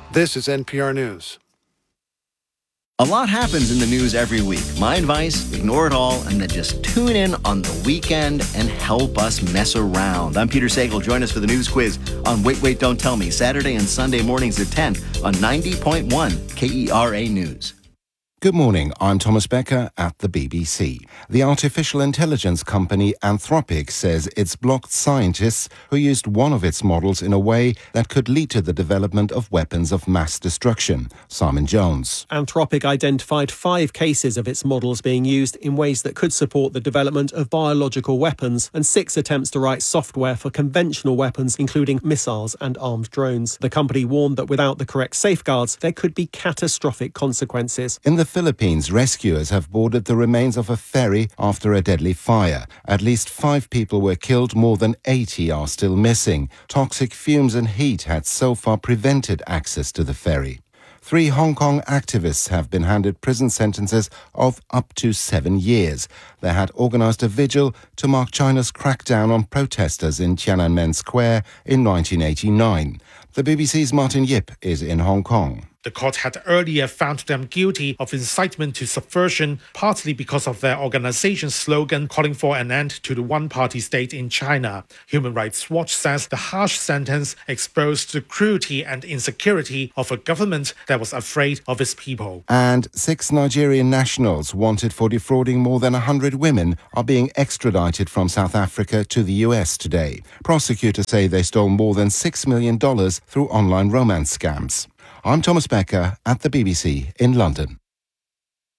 This is NPR News. A lot happens in the news every week. My advice, ignore it all and then just tune in on the weekend and help us mess around. I'm Peter Sagal. Join us for the news quiz on Wait, Wait, Don't Tell Me, Saturday and Sunday mornings at 10 on 90.1 KERA News. Good morning, I'm Thomas Becker at the BBC. The artificial intelligence company Anthropic says it's blocked scientists who used one of its models in a way that could lead to the development of weapons of mass destruction. Simon Jones. Anthropic identified 5 cases of its models being used in ways that could support the development of biological weapons and 6 attempts to write software for conventional weapons, including missiles and armed drones. The company warned that without the correct safeguards, there could be catastrophic consequences. In the Philippines, rescuers have boarded the remains of a ferry after a deadly fire. At least 5 people were killed, more than 80 are still missing. Toxic fumes and heat had so far prevented access to the ferry. 3 Hong Kong activists have been handed prison sentences of up to 7 years. They had organised a vigil to mark China's crackdown on protesters in Tiananmen Square in 1989. The BBC's Martin Yip is in Hong Kong. The court had earlier found them guilty of incitement to subversion, partly because of their organization's slogan calling for an end to the one-party state in China. Human Rights Watch says the harsh sentence exposed the cruelty and insecurity of a government that was afraid of its people. And 6 Nigerian nationals wanted for defrauding more than 100 women are being extradited from South Africa to the US today. Prosecutors say they stole more than $6 million through online romance scams. I'm Thomas Becker at the BBC in London.